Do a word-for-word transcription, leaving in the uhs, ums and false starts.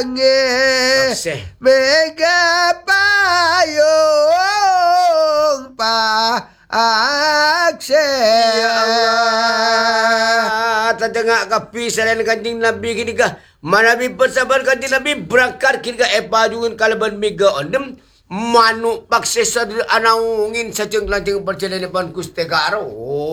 angin Pakse. mega payung pakse. Ya Allah, terdengar kapi selain kanjing Nabi kini kah? Manabi persabar kanjing Nabi berangkat kini kah epa jungun kalaban mega ondem manuk pakse sadr anaungin saceng lanjeng perjalanan pan kuste karo.